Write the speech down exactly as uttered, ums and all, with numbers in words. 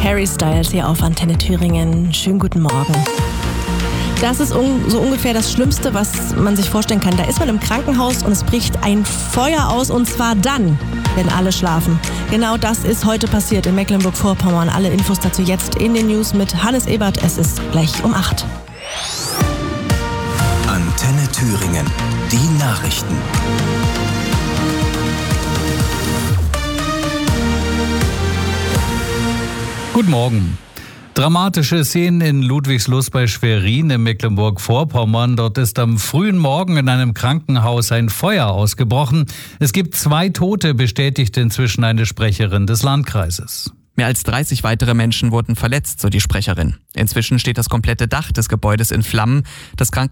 Harry Styles hier auf Antenne Thüringen. Schönen guten Morgen. Das ist un- so ungefähr das Schlimmste, was man sich vorstellen kann. Da ist man im Krankenhaus und es bricht ein Feuer aus, und zwar dann, wenn alle schlafen. Genau das ist heute passiert in Mecklenburg-Vorpommern. Alle Infos dazu jetzt in den News mit Hannes Ebert. Es ist gleich um acht. Antenne Thüringen, die Nachrichten. Guten Morgen. Dramatische Szenen in Ludwigslust bei Schwerin in Mecklenburg-Vorpommern. Dort ist am frühen Morgen in einem Krankenhaus ein Feuer ausgebrochen. Es gibt zwei Tote, bestätigt inzwischen eine Sprecherin des Landkreises. Mehr als dreißig weitere Menschen wurden verletzt, so die Sprecherin. Inzwischen steht das komplette Dach des Gebäudes in Flammen. Das Krankenhaus